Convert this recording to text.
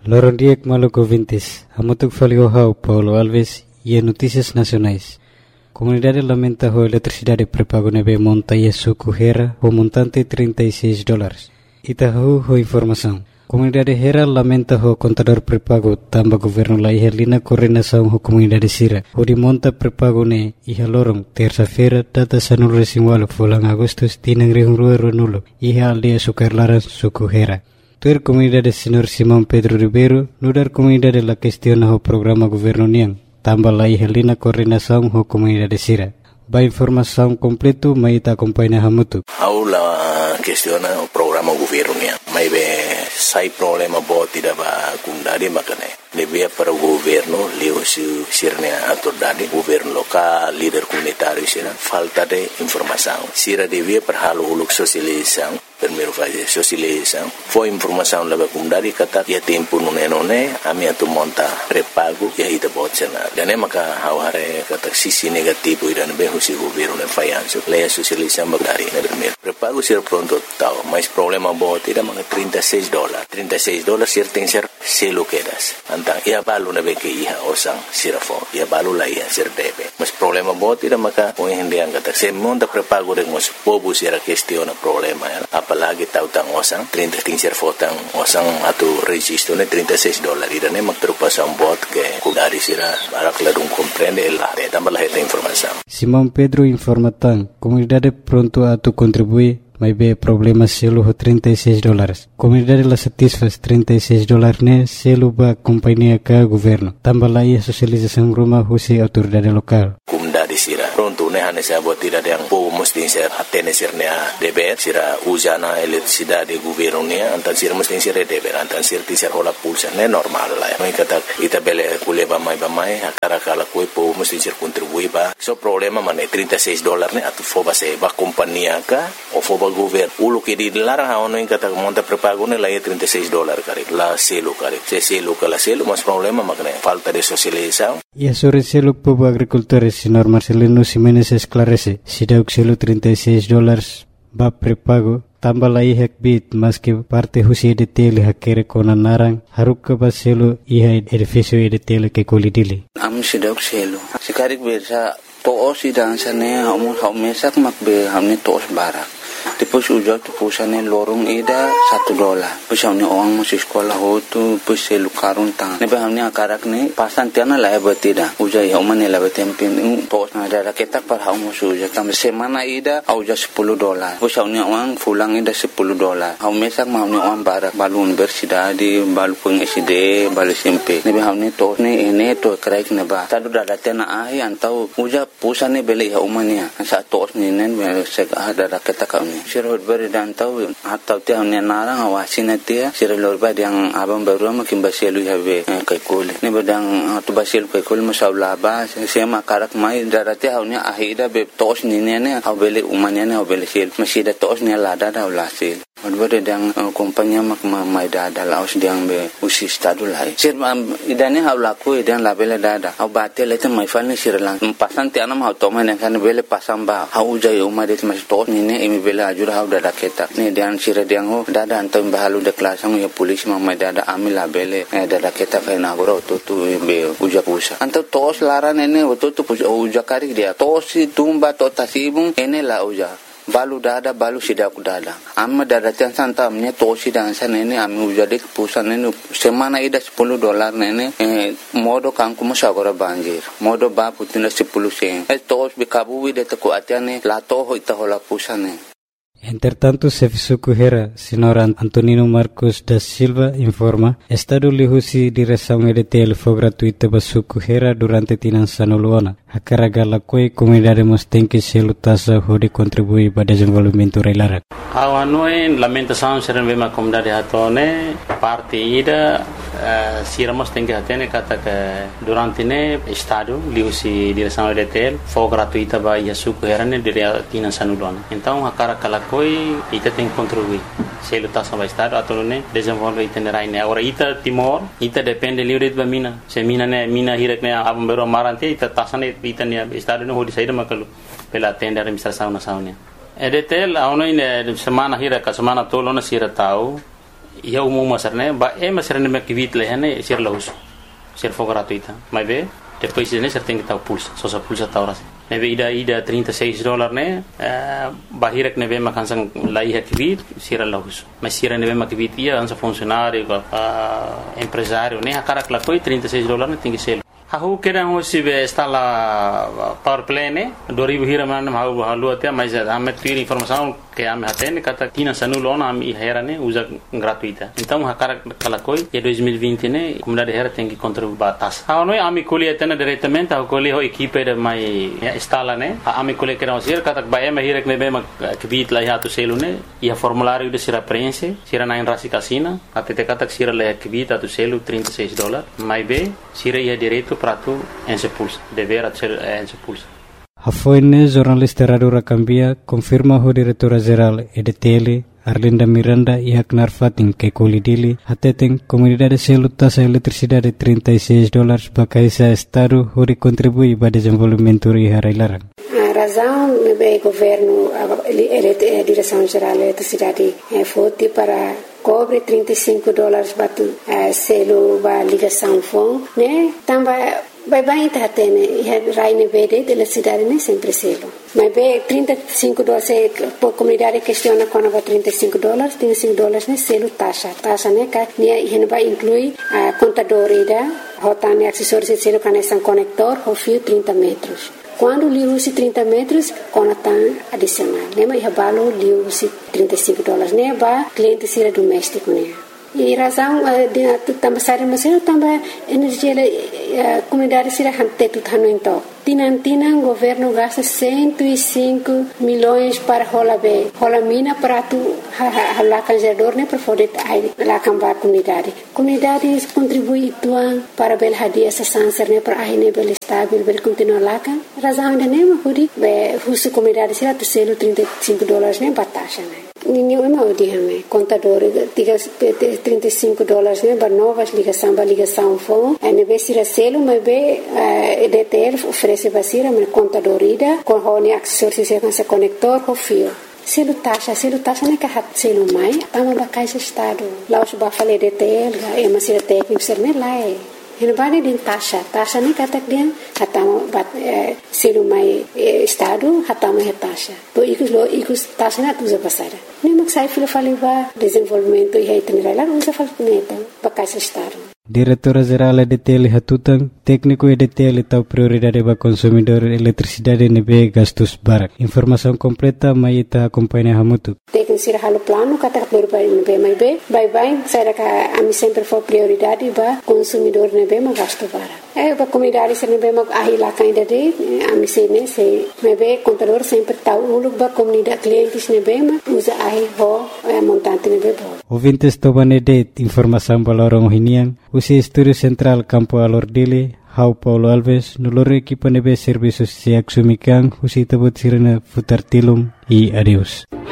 Lorondiek Maluco Vintes, Amotuk Faliohau, Paulo Alves e Notícias Nacionais. Comunidade lamenta a eletricidade pré-pago nebe monta e suco Hera, o montante $36. Itahu ho informação. Comunidade Hera lamenta o contador pré-pago tamba governo la ihelina coordenação ho comunidade Sira. O de monta pré-pago ne iha lorong terça-feira data sanul resinwalo fulang Agustus tinang rihungrua runulo iha aldia sukarlaran suco Hera. Tuer comunidade Senhor Simão Pedro Ribeiro, nudar comunidade la questiona ho programa governo niang, tamba la ihelina coordenação ho comunidade Sira. Ba informação completo maita acompanha hamutu. Aula questiona o programa governo niang. Mai be sai problema boti da ba kundari makane. Lebih para o governo leu sirnya autoridade governo local, líder comunitário sira falta de informação. Sira devia para halo uluk sosialização. Primeiro fazer socialização. Foi informação leva comunidade kata ya tempo nune ami atu monta pré-pago ya ita botsena. Dan maka haware kata sisi negativo idan be husi governo ne fayanso. Leia socialização bagari na primeiro. Pré-pago sir pronto tau, mas problema bot ida maka $36. $36 sir tem ser selo quedas. Antang ia balu na be ke iha osang sirafo. Ia balu la ia sir debe. Mas problema bot ida maka o hindi ang kata se monta pré-pago de mos pobu sira questiona problema ya. Apalagi tahu tang osang 30 tingser fotang osang atau registro ne $36 idane magtrupasan bot ke kudari sira barak ladung comprende la de tambah esta informação. Simão Pedro informa tang comunidade pronto a tu contribuir mas be problema selo ho $36. Comunidade la satisfaz $36 ne selo ba companhia ka governo. Tambah la ia socialização rumah husi autoridade lokal. Comunidade sira pronto ne hane sa bot tidak yang po mesti ser atene sirnya deber sira usana eletricidade governo ne antan sira mesti ser deber antan sir ti ser hola pulsa ne normal la mai kata ita bele kuleba mai akara kala koi po mesti ser contribui ba so problema mane $36 ne atu foba se ba companhia ka o foba governo ulu ke di larang haono in kata monta prepago ne la $36 kare la selo kare se selo kala selo mas problema makne falta de socialização. E sobre selo povo agricultores senhor Marcelino Ximenes esclarece se deu selo $36 ba prepago tambah la ihek bit mas que parte husi de tele hakere kona narang haruk ba selo iha edificio de tele ke kolidili am se deu selo sikarik bersa to sidang sane mesak makbe hamne tos barak Depois ujar tu pusane lorong ida $1. Pusane orang masih sekolah ho tu puse lukarun tang. Nebe hamne akarak ne pasan tiana la betida. Ujar ya umane la betempin tos na ada ketak par hau musu ujar tam semana ida au ujar $10. Pusane orang fulang ida $10. Hau mesak hamne orang barak balun bersida di balu peng SD balu SMP. Nebe hamne tos ne ene to kraik ne ba. Tadu dada tiana ai antau ujar pusane beli ya umane. Sa tos ne nen sek ada ketak Sirot beri dan tahu atau tiang ni narang awasin dia sirot lorba yang abang baru makin basilu habe kaikul ni bedang tu basilu kaikul masalah ba sema karak mai darati haunya ahida be tos ni ne habele umanya ne habele sil masih da tos ni lada da ulasil Odbere dang kompanya mak mai dada laos diang be usi stadu lai sir idane haulaku idan labele dada au batel itu mai falni sir lang pasan ti anam hau toma ne kan bele pasam ba hau jai umade mas tos ni ne imi bele ajur hau dada ketak ni dan sir diang ho dada antam bahalu de klasang ya polis mai dada amil labele dada ketak na goro tu be uja pusa anto tos laran ene tu uja kari dia tos tumba to tasibung ene la uja balu dada balu sidaku dada amma dada tian santa amnya tosi dan sana ini ami ujade pusan ini semana ida $10 nene modo kanku musagora banjir modo ba putina 10 sen tos bikabu de taku atiane la to ho ita hola pusane. Entretanto, Sefisuku Hera, senhor Antonino Marcos da Silva, informa, Estado lihusi direção EDTL foi gratuita para Suku Hera durante tinan sanuluana. A carga la coi comunidade mos tem que se lutasa hode contribuir para desenvolvimento relarak. Awanoi lamentação serem bema comunidade hatone parte ida siramos tem que atene kata que durante ne Estado lihusi direção EDTL foi gratuita para Suku Hera ne dire tinan sanuluana. Então a carga la coi ita tem que contribuir. Se lutasa para Estado atau ne desenvolve itinerai ne. Agora ita Timor ita depende livre de mina. Se mina ne mina hirak ne abam bero marante ita tasane ita ne Estado no hodi saída makalu pela tenda administração nacional. EDTL aonoi ne semana hirak semana tolo na sira tau ia umum masarne ba masarne me kivit lehane sir lahus sir for gratuita mas be depois ne ser tem que estar pulsa só sa pulsa ta horas neve ida $36 ne bahirek neve makansang lai kivit sir lahus mas sir neve makivit ia ansa funcionário empresário ne akarak la foi $36 ne tingi selo Aku kira hoje está lá power play né 2000 hira mana mau halu até mas ame ter informação que ame atende kata tina sanulo na ame hera né usa gratuita então hakara kala koi e 2020 né comunidade hera tem que contribuir batas a noi ame colhe atende diretamente a colhe ho equipe de mai instala né ame colhe que não ser kata ba ame hira que me bem que bit lá ya tu selo né e a formulário de sira preenche sira na rasi casina até te kata sira le que bit tu selo $36 mais be sira ia direito prato en se pulsa dever ser en se pulsa Hafoine jornalista Radio Rakambia confirma o diretora geral EDTL Arlinda Miranda e Haknar Fatin que colidili hateten comunidade selo taxa eletricidade $36 bakaisa estado hori contribui para desenvolvimento e harailarang. A razão do governo a direção geral da eletricidade foi para cobre $35 batu selo ba ligação fon né também vai tá tendo raine verde da cidade né sempre selo mas be $35 por comunidade questiona quando vai $35 $35 né selo taxa né que né vai inclui a contadora rotane acessórios selo conexão conector o fio 30 metros quando li usi 30 metros conectam adicional né mas valo li usi $35 né ba cliente sira doméstico né e razão de também sair mas também energia comunidade sira hante tu thano então Tinan governo gasta 105 milhões para rola mina para tu lá canjador né para poder lá cambar comunidade contribui tuan para bel hadia essa sanser né para aí né bel estável bel continuar lá kan razão de né hudi be husu comunidade sira tu selo $35 né batasha né ninguém mau dia né contador $35 né para novas ligação phone né be sira selo mas be EDTL oferece basira me contadorida com honi acessórios e com conector com fio selo taxa né que hat selo mai ama bacais estado lá os ba falei EDTL é uma sira técnico ser né lá Ele bani din taxa ni kata dia hatama bat selo mai estado hatama é taxa to ikus taxa na tuza pasara ni maksai filo faliva desenvolvimento e itinerário lá usa falneta bacais estado Diretora Geral EDTL Hatutan, técnico EDTL tau prioridade para consumidor eletricidade nebe gastos barak. Informação completa mai ita acompanha hamutu. Técnico sira halo plano kata prioridade nebe mai be, bye sai ka ami sempre for prioridade ba consumidor nebe ma gasto barak. Ba comunidade sira nebe ma ahi la kainda de ami se ne se nebe contador sempre tau uluk ba comunidade clientes nebe ma usa ahi ho montante nebe bo. Ouvintes tobane de informação balorong hinian Usi Estúdio Central Campo Alordile, Hau Paulo Alves, nulore equipa nebe serviços se axumikan, usi tabot sirena futar tilum e adeus.